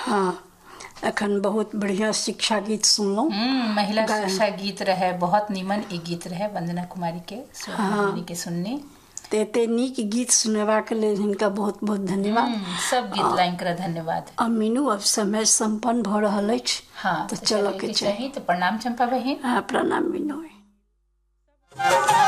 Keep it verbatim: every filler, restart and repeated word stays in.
हाँ, अखन बहुत बढ़िया शिक्षा गीत सुनलहुँ। महिला शिक्षा गीत रहे, बहुत नीमन ई गीत रहे वंदना कुमारी के हमनी के सुनने। ते एते नीक गीत सुनेबाक लेल हिनका बहुत बहुत धन्यवाद। सब गीत लाइन कर धन्यवाद। अब मीनू अब समय संपन्न भ रहल अछि। हाँ, तो चलो के चाही। तो प्रणाम चंपा बहिन। हाँ, प्रणाम मीनू।